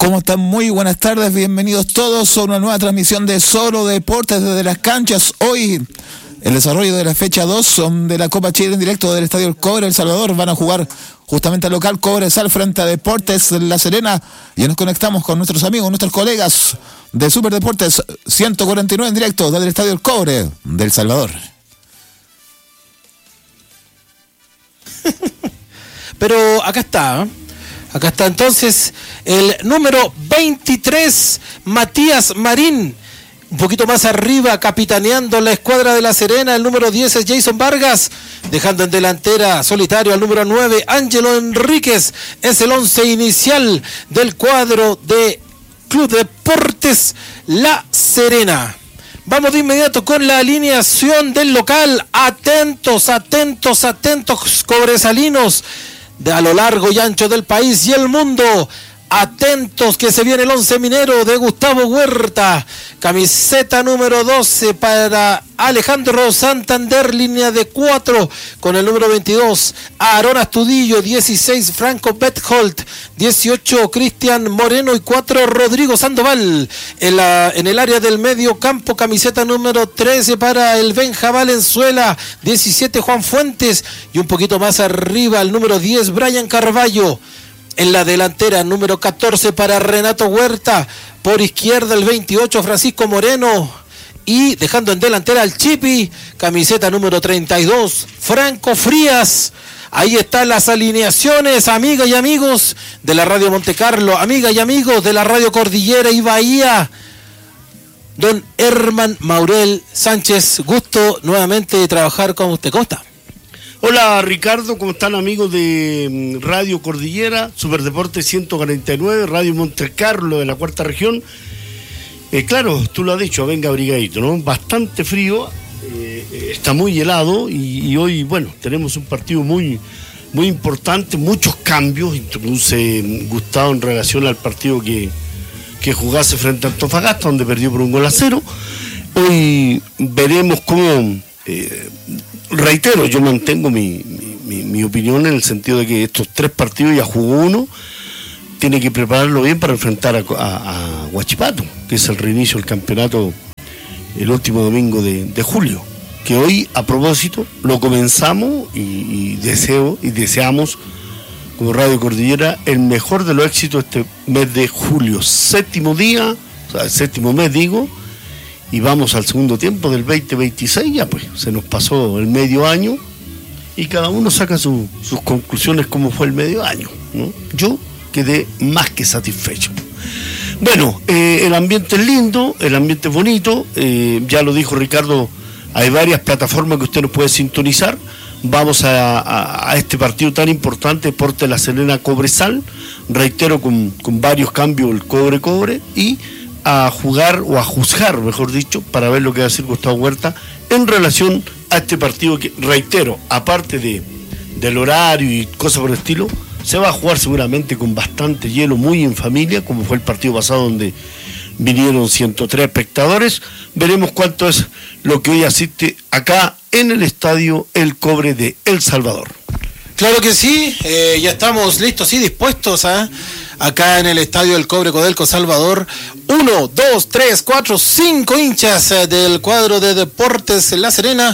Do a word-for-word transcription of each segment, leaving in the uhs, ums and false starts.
¿Cómo están? Muy buenas tardes, bienvenidos todos a una nueva transmisión de Solo Deportes desde las canchas. Hoy, el desarrollo de la fecha dos de la Copa Chile en directo del Estadio El Cobre, El Salvador. Van a jugar justamente al local Cobresal frente a Deportes La Serena. Y nos conectamos con nuestros amigos, nuestros colegas de Super Deportes ciento cuarenta y nueve en directo desde el Estadio El Cobre del Salvador. Pero acá está, ¿eh? Acá está entonces el número veintitrés, Matías Marín. Un poquito más arriba, capitaneando la escuadra de La Serena. El número diez es Jason Vargas, dejando en delantera solitario al número nueve, Ángelo Enríquez. Es el once inicial del cuadro de Club Deportes La Serena. Vamos de inmediato con la alineación del local. Atentos, atentos, atentos, cobresalinos de a lo largo y ancho del país y el mundo. Atentos que se viene el once minero de Gustavo Huerta. Camiseta número doce para Alejandro Santander, línea de cuatro con el número veintidós. Aarón Astudillo, dieciséis Franco Betholt, dieciocho Cristian Moreno y cuatro Rodrigo Sandoval. En, la, en el área del medio campo, camiseta número trece para el Benja Valenzuela, diecisiete Juan Fuentes y un poquito más arriba el número diez Brian Carballo. En la delantera, número catorce para Renato Huerta. Por izquierda, el veintiocho, Francisco Moreno. Y dejando en delantera al Chipi, camiseta número treinta y dos, Franco Frías. Ahí están las alineaciones, amigas y amigos de la Radio Monte Carlo, amigas y amigos de la Radio Cordillera y Bahía. Don Herman Maurel Sánchez, gusto nuevamente de trabajar con usted. ¿Cómo está? Hola Ricardo, ¿cómo están amigos de Radio Cordillera, Super Deportes ciento cuarenta y nueve, Radio Monte Carlo de la cuarta región? Eh, claro, tú lo has dicho, venga abrigadito, ¿no? Bastante frío, eh, está muy helado y, y hoy, bueno, tenemos un partido muy, muy importante, muchos cambios, introduce Gustavo en relación al partido que, que jugase frente a Antofagasta, donde perdió por un gol a cero. Hoy veremos cómo... Eh, reitero, yo mantengo mi, mi, mi opinión en el sentido de que estos tres partidos ya jugó uno, tiene que prepararlo bien para enfrentar a, a, a Huachipato, que es el reinicio del campeonato el último domingo de, de julio, que hoy a propósito lo comenzamos y, y deseo y deseamos como Radio Cordillera el mejor de los éxitos este mes de julio, séptimo día, o sea, el séptimo mes digo, y vamos al segundo tiempo del veinte veintiséis, ya pues se nos pasó el medio año y cada uno saca su, sus conclusiones como fue el medio año, ¿no? Yo quedé más que satisfecho. Bueno, eh, el ambiente es lindo, el ambiente es bonito, eh, ya lo dijo Ricardo, hay varias plataformas que usted nos puede sintonizar. Vamos a, a, a este partido tan importante, Deportes La Serena Cobresal, reitero con, con varios cambios el cobre-cobre y a jugar o a juzgar, mejor dicho, para ver lo que va a decir Gustavo Huerta en relación a este partido que, reitero, aparte de del horario y cosas por el estilo, se va a jugar seguramente con bastante hielo, muy en familia, como fue el partido pasado donde vinieron ciento tres espectadores. Veremos cuánto es lo que hoy asiste acá en el Estadio El Cobre de El Salvador. Claro que sí, eh, ya estamos listos y dispuestos a... acá en el Estadio del Cobre Codelco Salvador. Uno, dos, tres, cuatro, cinco hinchas eh, del cuadro de Deportes La Serena.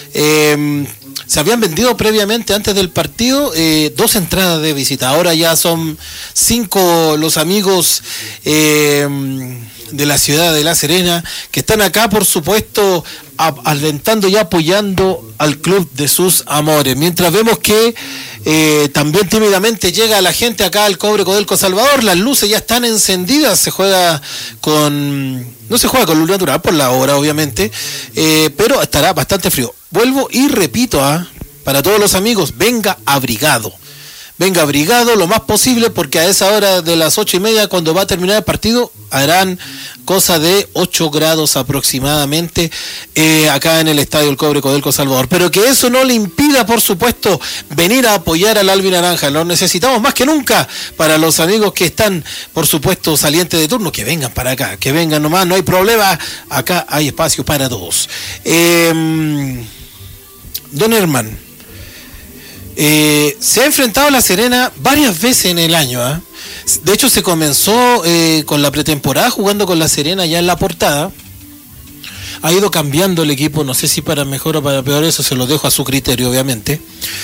Eh, se habían vendido previamente antes del partido eh, dos entradas de visita. Ahora ya son cinco los amigos eh, de la ciudad de La Serena que están acá, por supuesto, alentando y apoyando al club de sus amores. Mientras vemos que eh, también tímidamente llega la gente acá al Cobre Codelco Salvador, las luces ya están encendidas, se juega con... no se juega con luz natural por la hora, obviamente, eh, pero estará bastante frío. Vuelvo y repito, ¿ah? Para todos los amigos, venga abrigado. Venga abrigado lo más posible porque a esa hora de las ocho y media, cuando va a terminar el partido, harán cosa de ocho grados aproximadamente eh, acá en el Estadio El Cobre Codelco Salvador. Pero que eso no le impida, por supuesto, venir a apoyar al Albi Naranja. Lo necesitamos más que nunca para los amigos que están, por supuesto, salientes de turno. Que vengan para acá, que vengan nomás, no hay problema. Acá hay espacio para todos. Eh, don Herman, Eh, se ha enfrentado a La Serena varias veces en el año, ¿eh? De hecho, se comenzó eh, con la pretemporada jugando con La Serena ya en la Portada. Ha ido cambiando el equipo, no sé si para mejor o para peor, eso se lo dejo a su criterio, obviamente.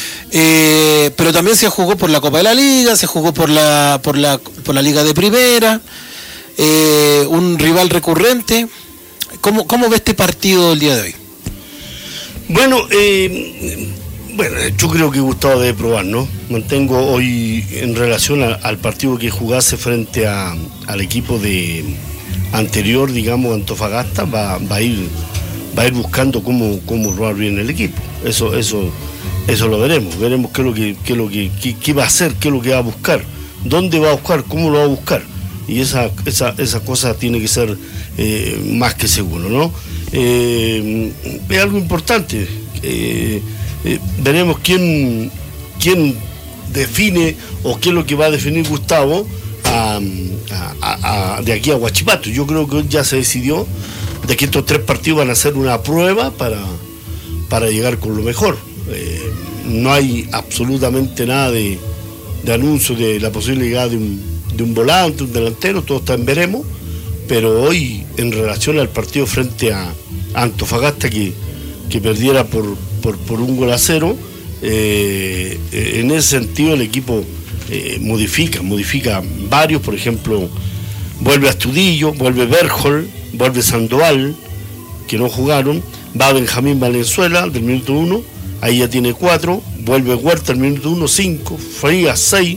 Eh, pero también se jugó por la Copa de la Liga, se jugó por la por la, por la Liga de Primera, eh, un rival recurrente. ¿Cómo, ¿Cómo ve este partido el día de hoy? Bueno, eh, bueno, yo creo que Gustavo debe probar, ¿no? Mantengo hoy en relación a, al partido que jugase frente a, al equipo de anterior, digamos, Antofagasta, va, va a ir va a ir buscando cómo, cómo robar bien el equipo. Eso, eso, eso lo veremos, veremos qué es lo que, qué es lo que, qué, qué va a hacer, qué es lo que va a buscar, dónde va a buscar, cómo lo va a buscar. Y esa, esa, esa cosa tiene que ser eh, más que seguro, ¿no? Eh, es algo importante. Eh, eh, veremos quién, quién define o qué es lo que va a definir Gustavo a, a, a, de aquí a Huachipato. Yo creo que ya se decidió de que estos tres partidos van a ser una prueba para, para llegar con lo mejor. Eh, no hay absolutamente nada de, de anuncio de la posibilidad de un, de un volante, un delantero, todo está en veremos, pero hoy en relación al partido frente a Antofagasta que, que perdiera por, por, por un gol a cero, eh, en ese sentido el equipo eh, modifica, modifica varios, por ejemplo, vuelve Astudillo, vuelve Berjol, vuelve Sandoval, que no jugaron, va Benjamín Valenzuela del minuto uno, ahí ya tiene cuatro, vuelve Huerta del minuto uno, cinco, Frías seis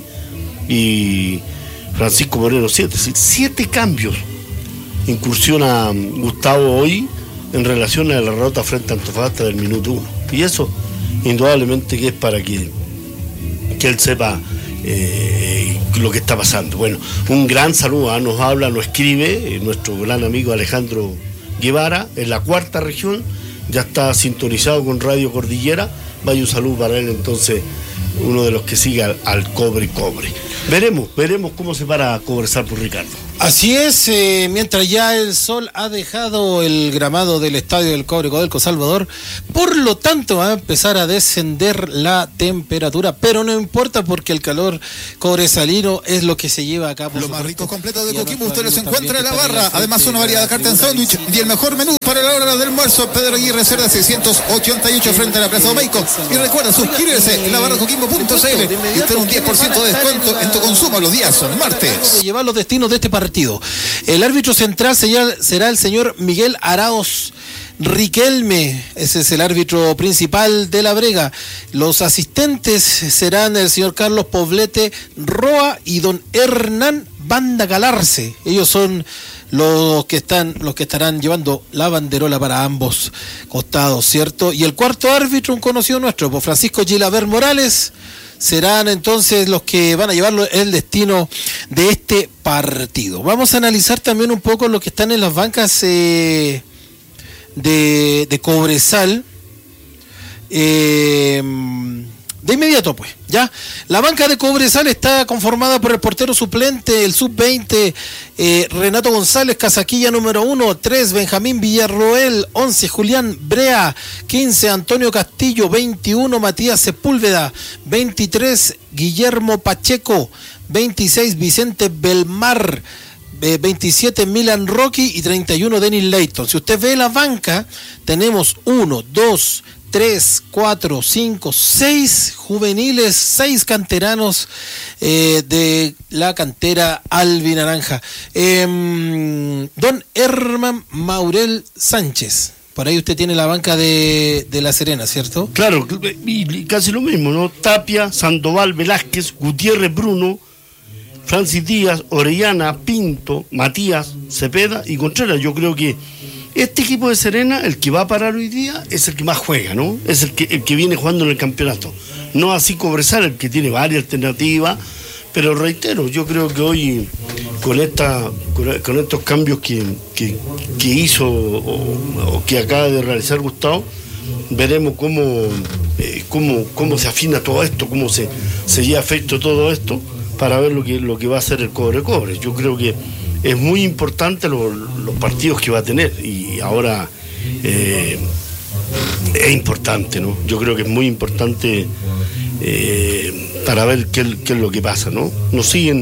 y Francisco Moreno siete, siete cambios incursiona Gustavo hoy en relación a la derrota frente a Antofagasta del minuto uno. Y eso, indudablemente, que es para que, que él sepa eh, lo que está pasando. Bueno, un gran saludo, ¿eh? Nos habla, nos escribe eh, nuestro gran amigo Alejandro Guevara, en la cuarta región, ya está sintonizado con Radio Cordillera. Vaya un saludo para él, entonces, uno de los que sigue al, al cobre cobre. Veremos, veremos cómo se para a Cobresal por Ricardo. Así es, eh, mientras ya el sol ha dejado el gramado del Estadio del Cobre Codelco Salvador, por lo tanto va a empezar a descender la temperatura, pero no importa porque el calor cobresalino es lo que se lleva acá. Lo más rico completo de Coquimbo, usted los encuentra en la barra, además una variedad de carta en sándwich y el mejor menú para la hora del almuerzo, Pedro Aguirre Cerda seiscientos ochenta y ocho frente a la Plaza Domeico. Y recuerda suscribirse en la barra coquimbo punto c l y tener un diez por ciento de descuento en tu consumo los días son martes. Llevar los destinos de este partido. El árbitro central será el señor Miguel Arauz Riquelme, ese es el árbitro principal de la Brega. Los asistentes serán el señor Carlos Poblete Roa y don Hernán Banda Galarce. Ellos son los que están, los que estarán llevando la banderola para ambos costados, ¿cierto? Y el cuarto árbitro, un conocido nuestro, pues Francisco Gilaber Morales, serán entonces los que van a llevar el destino de este partido. Vamos a analizar también un poco lo que están en las bancas eh, de, de Cobresal. Eh, de inmediato, pues, ya. La banca de Cobresal está conformada por el portero suplente, el sub veinte, eh, Renato González, Casaquilla número uno, tres, Benjamín Villarroel, once, Julián Brea, quince, Antonio Castillo, veintiuno, Matías Sepúlveda, veintitrés, Guillermo Pacheco, veintiséis, Vicente Belmar, eh, veintisiete, Milan Rocky y treinta y uno, Denis Leighton. Si usted ve la banca, tenemos uno, dos, tres, cuatro, cinco, seis juveniles, seis canteranos eh, de la cantera albinaranja. Eh, don Herman Maurel Sánchez, por ahí usted tiene la banca de, de La Serena, ¿cierto? Claro, y casi lo mismo, ¿no? Tapia, Sandoval, Velázquez, Gutiérrez Bruno, Francis Díaz, Orellana, Pinto, Matías, Cepeda y Contreras. Yo creo que este equipo de Serena, el que va a parar hoy día, es el que más juega, ¿no? Es el que, el que viene jugando en el campeonato. No así Cobresal, el que tiene varias alternativas, pero reitero, yo creo que hoy con esta con, con estos cambios que, que, que hizo o, o que acaba de realizar Gustavo, veremos cómo, eh, cómo, cómo se afina todo esto, cómo se, se lleva a efecto todo esto, para ver lo que, lo que va a hacer el Cobre-Cobre. Yo creo que es muy importante lo, los partidos que va a tener y ahora eh, es importante, ¿no? Yo creo que es muy importante eh, para ver qué, qué es lo que pasa, ¿no? Nos siguen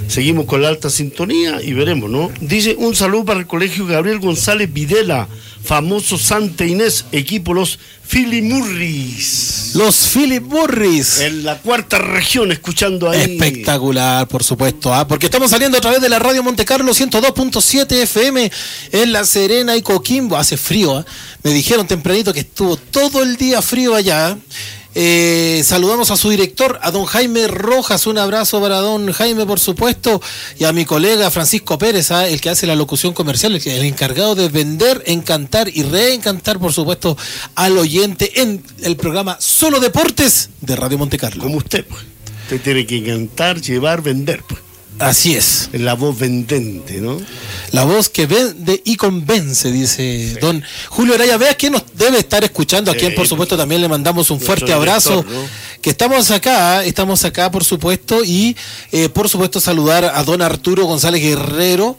seguimos con la alta sintonía y veremos, ¿no? Dice, un saludo para el colegio Gabriel González Videla, famoso Santa Inés, equipo los Philip Murris. Los Philip Murris. En la cuarta región, escuchando ahí. Espectacular, por supuesto, ¿ah? Porque estamos saliendo a través de la radio Monte Carlo ciento dos punto siete F M en La Serena y Coquimbo. Hace frío, ¿eh? Me dijeron tempranito que estuvo todo el día frío allá. Eh, saludamos a su director, a don Jaime Rojas, un abrazo para don Jaime, por supuesto, y a mi colega Francisco Pérez, ¿eh? El que hace la locución comercial, el, el encargado de vender, encantar y reencantar, por supuesto, al oyente en el programa Solo Deportes de Radio Monte Carlo. Como usted, pues. Usted tiene que encantar, llevar, vender, pues. Así es. La voz vendente, ¿no? La voz que vende y convence, dice sí. Don Julio Araya. Vea que nos debe estar escuchando, a sí, quien por supuesto también le mandamos un fuerte abrazo. Director, ¿no? Que estamos acá, estamos acá por supuesto, y eh, por supuesto saludar a don Arturo González Guerrero,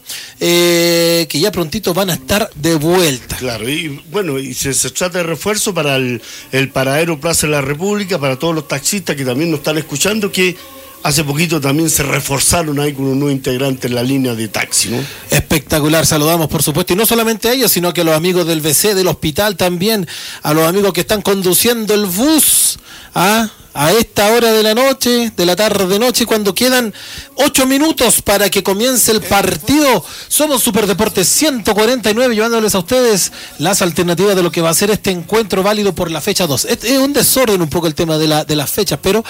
eh, que ya prontito van a estar de vuelta. Claro, y bueno, y se, se trata de refuerzo para el, el paradero Plaza de la República, para todos los taxistas que también nos están escuchando, que hace poquito también se reforzaron ahí con un nuevo integrante en la línea de taxi, ¿no? Espectacular, saludamos por supuesto, y no solamente a ellos, sino que a los amigos del V C, del hospital también, a los amigos que están conduciendo el bus, ¿ah? A esta hora de la noche, de la tarde-noche, cuando quedan ocho minutos para que comience el partido. Somos Superdeportes ciento cuarenta y nueve, llevándoles a ustedes las alternativas de lo que va a ser este encuentro válido por la fecha dos. Es, es un desorden un poco el tema de, la, de las fechas, pero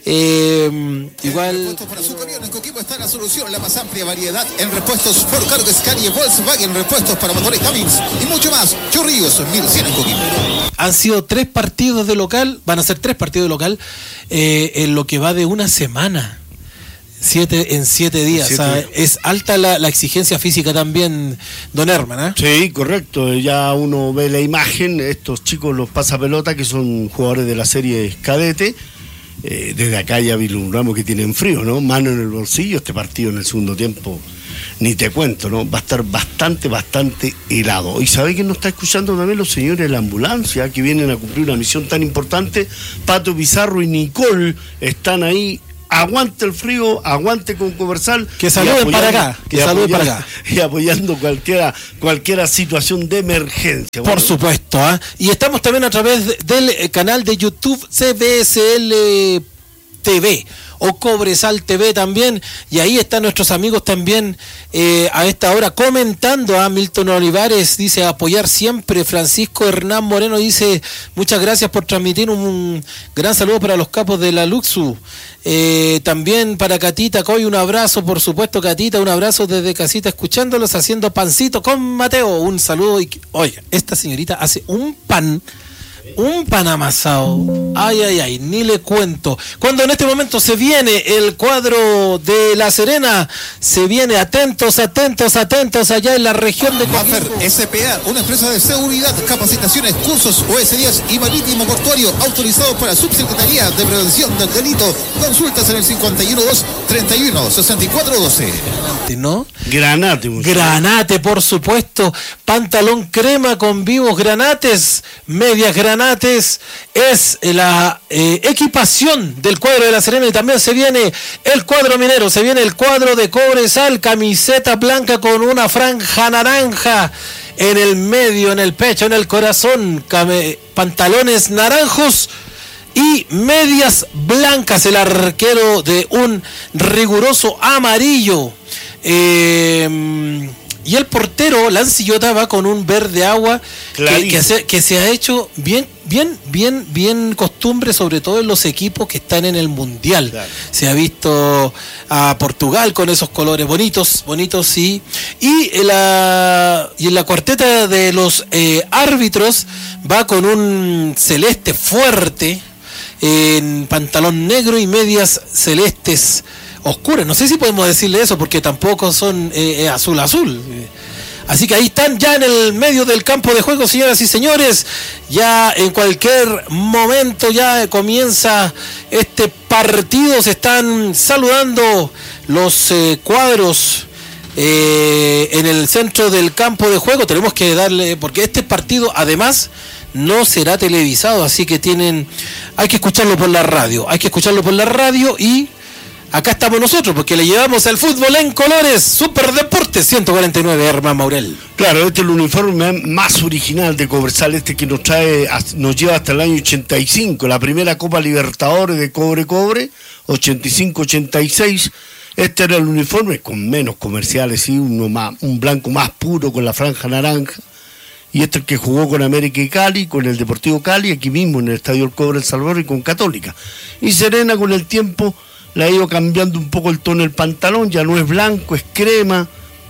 eh, igual... Para su camión en Coquimbo está la solución, la más amplia variedad en repuestos Ford, Cargo, Scania, Volkswagen, repuestos para motores Cummins y mucho más. Chorrillos mil cien en Coquimbo. Han sido tres partidos de local, van a ser tres partidos de local, Eh, en lo que va de una semana, siete en siete días. Siete. O sea, es alta la, la exigencia física también, don Herman, ¿eh? Sí, correcto. Ya uno ve la imagen, estos chicos, los pasapelota, que son jugadores de la serie cadete. Eh, desde acá ya vislumbramos que tienen frío, ¿no? Mano en el bolsillo. Este partido en el segundo tiempo, ni te cuento, ¿no? Va a estar bastante, bastante helado. ¿Y sabe quién nos está escuchando también? Los señores de la ambulancia, que vienen a cumplir una misión tan importante. Pato Pizarro y Nicole están ahí. Aguante el frío, aguante con Coversal. Que saluden para acá, que saluden para acá. Y apoyando cualquiera, cualquiera situación de emergencia. Por bueno. supuesto, ¿eh? Y estamos también a través del canal de YouTube C B S L T V o Cobresal T V también, y ahí están nuestros amigos también eh, a esta hora comentando. A Milton Olivares dice apoyar siempre. Francisco Hernán Moreno dice muchas gracias por transmitir, un, un gran saludo para los capos de la Luxu. Eh, también para Catita Coy, un abrazo, por supuesto, Catita, un abrazo desde casita, escuchándolos, haciendo pancito con Mateo, un saludo. Y oye, esta señorita hace un pan, un pan amasado, ay, ay, ay, ni le cuento. Cuando en este momento se viene el cuadro de La Serena, se viene, atentos, atentos, atentos, allá en la región de Mafer S P A, una empresa de seguridad, capacitaciones, cursos O S diez y marítimo portuario, autorizados para Subsecretaría de Prevención del Delito. Consultas en el cincuenta y uno dos, treinta y uno, sesenta y cuatro doce. ¿No? Granate. Mucho. Granate, por supuesto. Pantalón crema con vivos granates, medias granates. Es la eh, equipación del cuadro de La Serena, y también se viene el cuadro minero, se viene el cuadro de Cobresal, camiseta blanca con una franja naranja en el medio, en el pecho, en el corazón, cam- pantalones naranjos y medias blancas, el arquero de un riguroso amarillo. Eh, y el portero, Lancillota, va con un verde agua que, que, se, que se ha hecho bien, bien, bien, bien costumbre, sobre todo en los equipos que están en el Mundial. Claro. Se ha visto a Portugal con esos colores bonitos, bonitos, sí. Y en la, y en la cuarteta de los eh, árbitros va con un celeste fuerte, en pantalón negro y medias celestes oscuras. No sé si podemos decirle eso porque tampoco son eh, azul azul. Así que ahí están ya en el medio del campo de juego, señoras y señores. Ya en cualquier momento ya comienza este partido. Se están saludando los eh, cuadros eh, en el centro del campo de juego. Tenemos que darle, porque este partido además no será televisado, así que tienen, hay que escucharlo por la radio, hay que escucharlo por la radio y acá estamos nosotros, porque le llevamos el fútbol en colores. Superdeportes ciento cuarenta y nueve, Herman Maurel. Claro, este es el uniforme más original de Cobresal, este que nos trae, nos lleva hasta el año ochenta y cinco, la primera Copa Libertadores de Cobre Cobre, ochenta y cinco ochenta y seis. Este era el uniforme con menos comerciales, ¿sí? Uno más, un blanco más puro con la franja naranja. Y este es el que jugó con América y Cali, con el Deportivo Cali, aquí mismo en el Estadio El Cobre El Salvador y con Católica. Y Serena con el tiempo le ha ido cambiando un poco el tono del pantalón, ya no es blanco, es crema.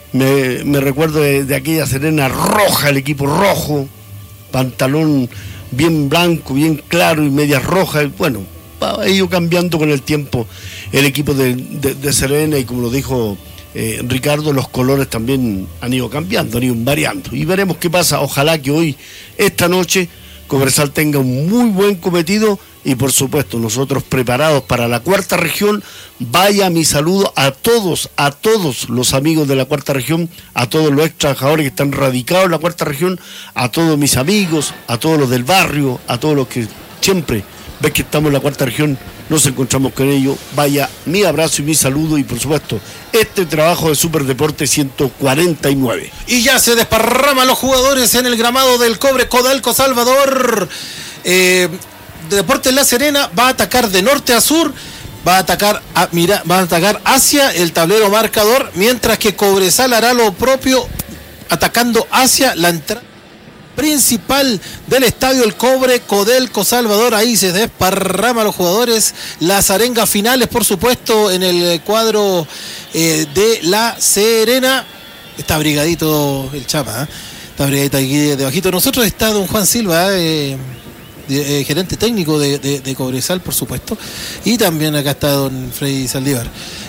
Me, me recuerdo de, de aquella Serena roja, el equipo rojo, pantalón bien blanco, bien claro y medias rojas. Bueno, ha ido cambiando con el tiempo el equipo de, de, de Serena y como lo dijo eh, Ricardo, los colores también han ido cambiando, han ido variando. Y veremos qué pasa. Ojalá que hoy, esta noche, Cobresal tenga un muy buen cometido y por supuesto nosotros preparados para la cuarta región. Vaya mi saludo a todos, a todos los amigos de la cuarta región, a todos los ex trabajadores que están radicados en la cuarta región, a todos mis amigos, a todos los del barrio, a todos los que siempre ves que estamos en la cuarta región, nos encontramos con ellos. Vaya mi abrazo y mi saludo y por supuesto este trabajo de Superdeporte ciento cuarenta y nueve. Y ya se desparraman los jugadores en el gramado del Cobre Codelco Salvador. Eh, Deportes La Serena va a atacar de norte a sur, va a atacar a, mira, va a atacar hacia el tablero marcador, mientras que Cobresal hará lo propio atacando hacia la entrada principal del estadio El Cobre Codelco Salvador. Ahí se desparraman los jugadores, las arengas finales por supuesto en el cuadro eh, de La Serena. Está abrigadito el Chapa, ¿eh? Está abrigadito aquí debajito. Nosotros está don Juan Silva, eh, de, eh, gerente técnico de, de, de Cobresal por supuesto, y también acá está don Freddy Saldívar.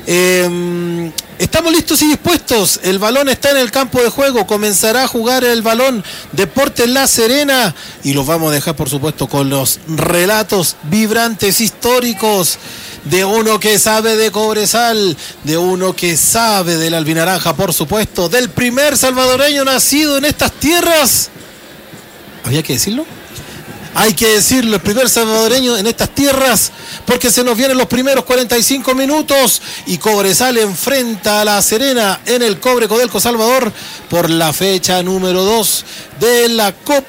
Eh, estamos listos y dispuestos, el balón está en el campo de juego, comenzará a jugar el balón Deportes La Serena y los vamos a dejar por supuesto con los relatos vibrantes históricos de uno que sabe de Cobresal, de uno que sabe del albinaranja por supuesto, del primer salvadoreño nacido en estas tierras. ¿Había que decirlo? Hay que decirlo, el primer salvadoreño en estas tierras, porque se nos vienen los primeros cuarenta y cinco minutos y Cobresal enfrenta a La Serena en el Cobre Codelco Salvador por la fecha número dos de la Copa